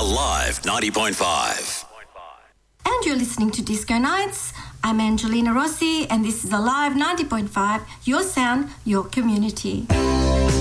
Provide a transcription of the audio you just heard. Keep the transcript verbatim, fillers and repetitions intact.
Alive ninety point five. And you're listening to Disco Nights. I'm Angelina Rossi, and this is Alive ninety point five, your sound, your community.